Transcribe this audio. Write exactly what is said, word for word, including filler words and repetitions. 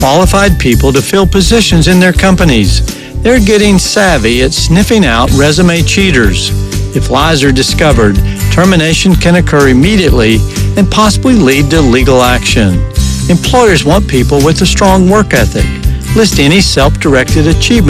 qualified people to fill positions in their companies. They're getting savvy at sniffing out resume cheaters. If lies are discovered, termination can occur immediately and possibly lead to legal action. Employers want people with a strong work ethic. List any self-directed achievement